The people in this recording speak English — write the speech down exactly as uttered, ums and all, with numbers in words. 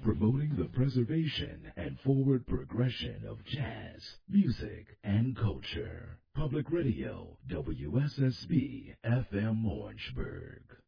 promoting the preservation and forward progression of jazz, music, and culture. Public Radio, W S S B F M Orangeburg.